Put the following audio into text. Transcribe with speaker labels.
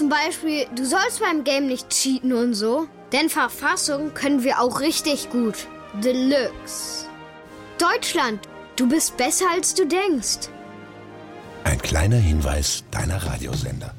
Speaker 1: Zum Beispiel, du sollst beim Game nicht cheaten und so. Denn Verfassung können wir auch richtig gut. Deluxe. Deutschland, du bist besser als du denkst.
Speaker 2: Ein kleiner Hinweis deiner Radiosender.